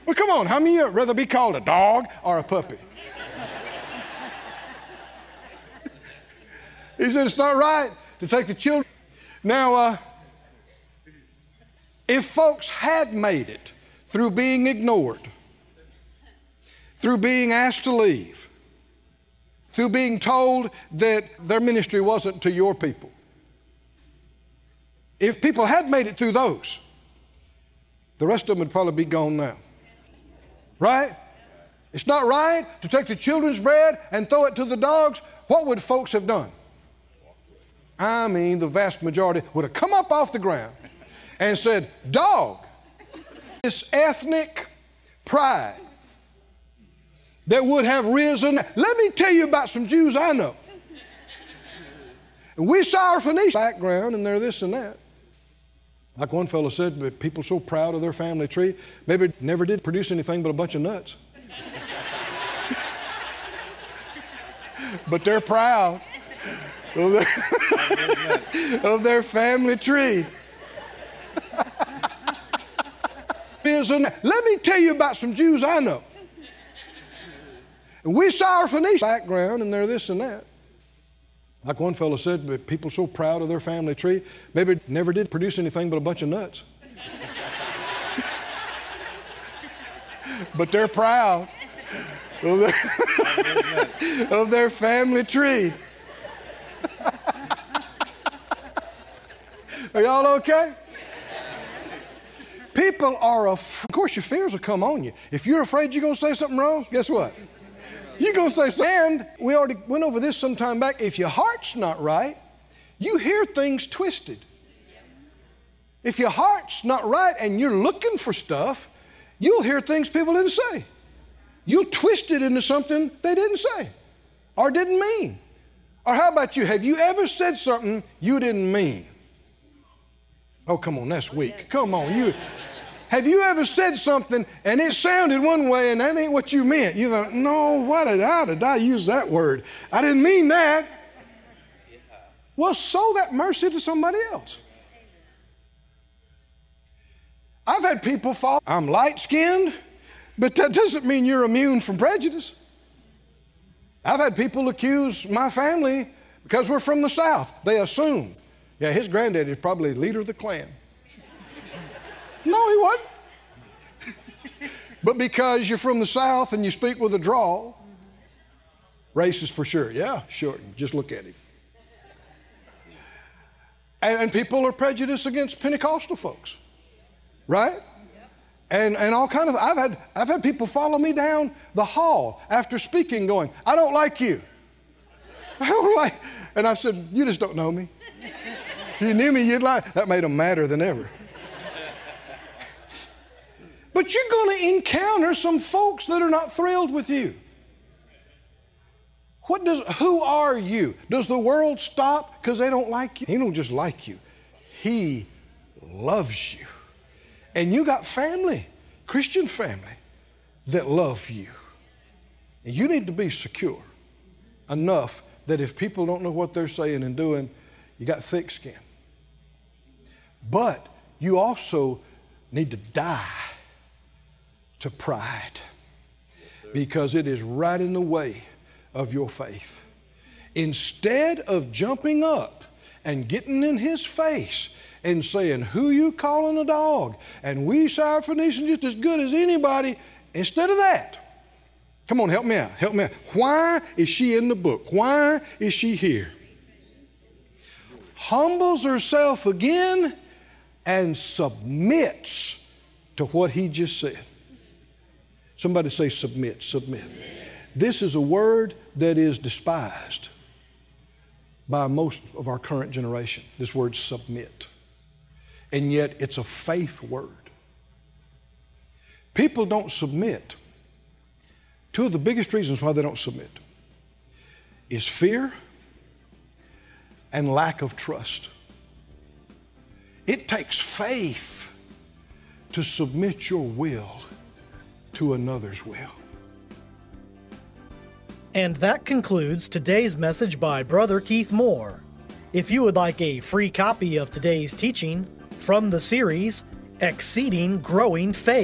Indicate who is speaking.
Speaker 1: Well, come on, how many of you would rather be called a dog or a puppy? He said it's not right to take the children. Now, if folks had made it through being ignored, through being asked to leave, through being told that their ministry wasn't to your people, if people had made it through those, the rest of them would probably be gone now. Right? It's not right to take the children's bread and throw it to the dogs. What would folks have done? I mean, the vast majority would have come up off the ground and said, dog, this ethnic pride that would have risen. Let me tell you about some Jews I know. And we saw our Phoenician background and they're this and that. Like one fellow said, but people so proud of their family tree, maybe it never did produce anything but a bunch of nuts. But they're proud of their family tree. Let me tell you about some Jews I know. And we saw our Phoenician background and they're this and that. Like one fellow said, but people so proud of their family tree, maybe it never did produce anything but a bunch of nuts. But they're proud of their family tree. Are y'all okay? People are of course your fears will come on you. If you're afraid you're going to say something wrong, guess what? You're going to say something. And we already went over this some time back. If your heart's not right, you hear things twisted. If your heart's not right and you're looking for stuff, you'll hear things people didn't say. You'll twist it into something they didn't say or didn't mean. Or how about you? Have you ever said something you didn't mean? Oh, come on, that's weak. Come on, have you ever said something and it sounded one way and that ain't what you meant? You thought, no, how did I use that word? I didn't mean that. Well, sow that mercy to somebody else. I've had people fall. I'm light-skinned, but that doesn't mean you're immune from prejudice. I've had people accuse my family because we're from the South. They assume, yeah, his granddaddy is probably leader of the Klan. No, he wasn't. But because you're from the South and you speak with a drawl, racist for sure. Yeah, sure. Just look at him. And people are prejudiced against Pentecostal folks, right? And all kind of. I've had people follow me down the hall after speaking, going, "I don't like you. I don't like." And I've said, "You just don't know me. If you knew me, you'd like." That made them madder than ever. But you're going to encounter some folks that are not thrilled with you. Who are you? Does the world stop because they don't like you? He don't just like you. He loves you. And you got family, Christian family, that love you. And you need to be secure enough that if people don't know what they're saying and doing, you got thick skin. But you also need to die to pride, because it is right in the way of your faith. Instead of jumping up and getting in his face and saying, "Who you calling a dog? And we Syrophoenicians just as good as anybody," instead of that, come on, help me out. Why is she in the book? Why is she here? Humbles herself again and submits to what he just said. Somebody say submit, submit. This is a word that is despised by most of our current generation, this word submit. And yet it's a faith word. People don't submit. Two of the biggest reasons why they don't submit is fear and lack of trust. It takes faith to submit your will to another's will.
Speaker 2: And that concludes today's message by Brother Keith Moore. If you would like a free copy of today's teaching from the series, Exceeding Growing Faith,